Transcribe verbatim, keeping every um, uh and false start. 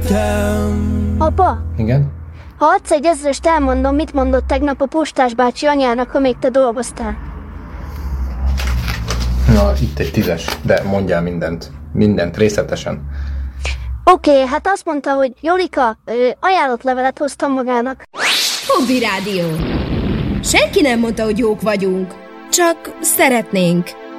Apa? Igen? Ha adsz egy ezrest, elmondom, mit mondott tegnap a postás bácsi anyának, ha még te dolgoztál. Na, itt egy tízes, de mondjál mindent. Mindent, részletesen. Oké, okay, hát azt mondta, hogy Jolika, ö, ajánlatlevelet hoztam magának. Hobby Rádió. Senki nem mondta, hogy jók vagyunk. Csak szeretnénk.